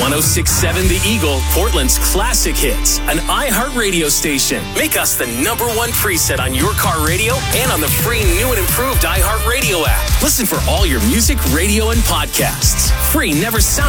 106.7 The Eagle, Portland's classic hits, an iHeart radio station. Make us the #1 preset on your car radio and on the free new and improved iHeart Radio app. Listen for all your music, radio, and podcasts. Free never sounded